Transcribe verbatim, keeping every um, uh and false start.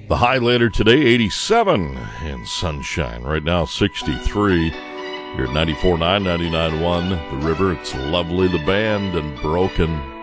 The high later today, eighty-seven and sunshine. Right now, sixty-three. You're at ninety-four point nine, ninety-nine point one. The River, it's lovely. The band and Broken.